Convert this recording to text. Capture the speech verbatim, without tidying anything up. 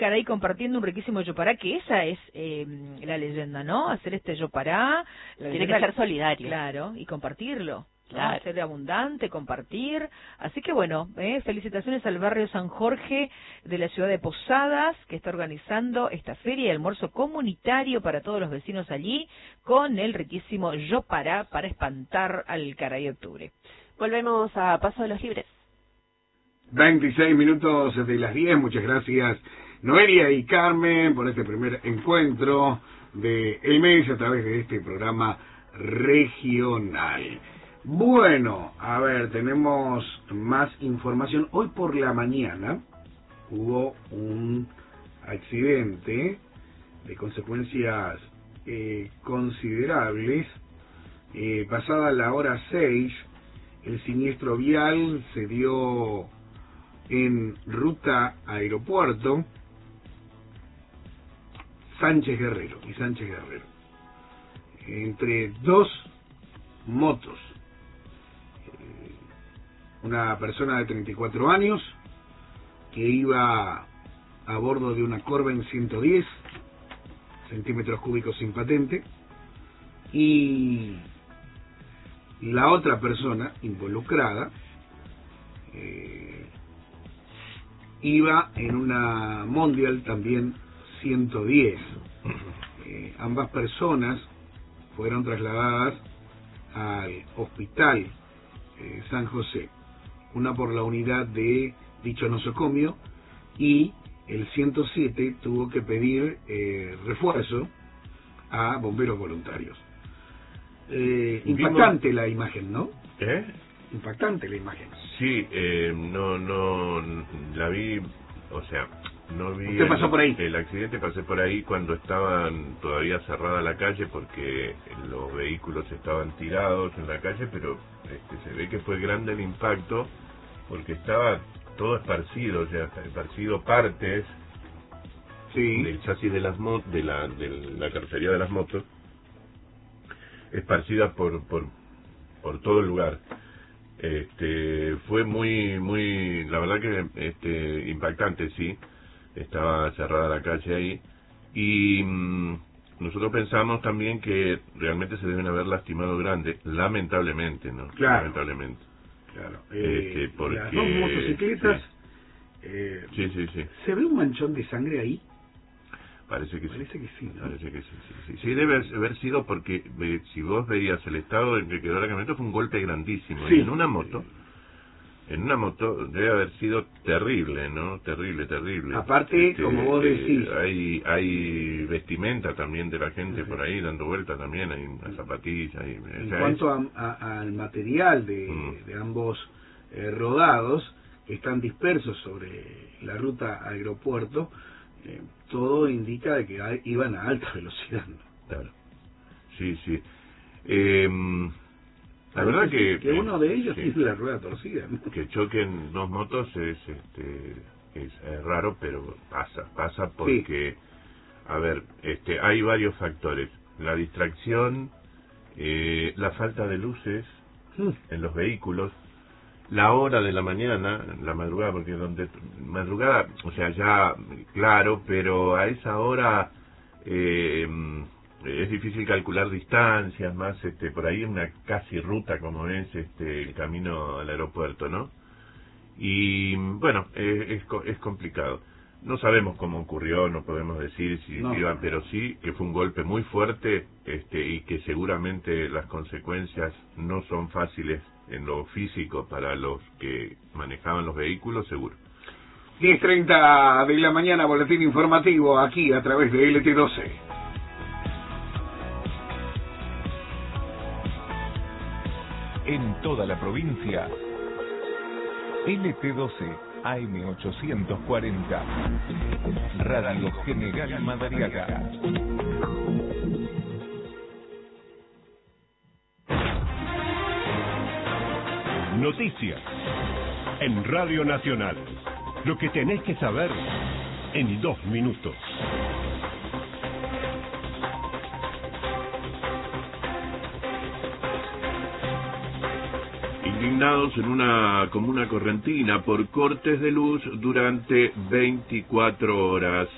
Caray compartiendo un riquísimo yopará, que esa es eh, la leyenda, ¿no? Hacer este yopará. Tiene que ser solidario. Claro, y compartirlo. Claro. ¿no? Ser abundante, compartir. Así que bueno, eh, felicitaciones al barrio San Jorge de la ciudad de Posadas, que está organizando esta feria de almuerzo comunitario para todos los vecinos allí, con el riquísimo yopará para espantar al Caray Octubre. Volvemos a Paso de los Libres. veintiséis minutos de las diez, muchas gracias Noelia y Carmen por este primer encuentro de el mes a través de este programa regional. Bueno, a ver, tenemos más información. Hoy por la mañana hubo un accidente de consecuencias eh, considerables. Eh, pasada la hora seis, el siniestro vial se dio en ruta aeropuerto Sánchez Guerrero y Sánchez Guerrero, entre dos motos. Una persona de treinta y cuatro años que iba a bordo de una Corben ciento diez centímetros cúbicos sin patente, y la otra persona involucrada eh, iba en una Mondial también ciento diez. Eh, ambas personas fueron trasladadas al hospital eh, San José, una por la unidad de dicho nosocomio, y el ciento siete tuvo que pedir eh, refuerzo a bomberos voluntarios. Eh, impactante Vimos... la imagen, ¿no? ¿Eh? Impactante la imagen. Sí, eh, no, no, la vi, o sea, no vi... ¿Usted pasó el, por ahí? El accidente, pasé por ahí cuando estaban todavía cerrada la calle, porque los vehículos estaban tirados en la calle, pero este, se ve que fue grande el impacto, porque estaba todo esparcido, o sea, esparcido partes sí. del chasis de las motos, de la, de la carrocería de las motos, esparcidas por, por, por todo el lugar. Este, fue muy, muy, la verdad que este, impactante, sí. Estaba cerrada la calle ahí, y mmm, nosotros pensamos también que realmente se deben haber lastimado grandes, lamentablemente, ¿no? Claro. Lamentablemente. Claro. Eh, este, porque, las dos motocicletas, sí. Eh, sí, sí, sí. ¿Se ve un manchón de sangre ahí? Parece que Parece sí. que sí, ¿no? Parece que sí, sí, sí. Sí, debe haber sido porque eh, si vos veías el estado en que quedó la camioneta, fue un golpe grandísimo. Sí. Y en una moto, en una moto debe haber sido terrible, ¿no? Terrible, terrible. Aparte, este, como vos decís, eh, hay hay vestimenta también de la gente, sí, por ahí dando vuelta también, hay unas zapatillas. Hay, en o sea, cuanto es... a, a, al material de, mm. de ambos eh, rodados, que están dispersos sobre la ruta aeropuerto, eh, todo indica de que hay, iban a alta velocidad, ¿no? Claro. Sí, sí. Eh, La verdad que... que uno de ellos sí, tiene la rueda torcida, ¿no? Que choquen dos motos es este es, es raro, pero pasa, pasa porque, sí, a ver, este hay varios factores. La distracción, eh, la falta de luces mm. en los vehículos, la hora de la mañana, la madrugada, porque donde madrugada, o sea, ya, claro, pero a esa hora... Eh, es difícil calcular distancias, más este por ahí una casi ruta como es este el camino al aeropuerto, ¿no? Y bueno, es, es complicado. No sabemos cómo ocurrió, no podemos decir si no. iban, pero sí que fue un golpe muy fuerte, este y que seguramente las consecuencias no son fáciles en lo físico para los que manejaban los vehículos, seguro. diez treinta de la mañana, boletín informativo aquí a través de L T doce. En toda la provincia, L T doce A M ochocientos cuarenta, Radio General Madariaga. Noticias en Radio Nacional. Lo que tenés que saber en dos minutos. Indignados en una comuna correntina por cortes de luz durante veinticuatro horas.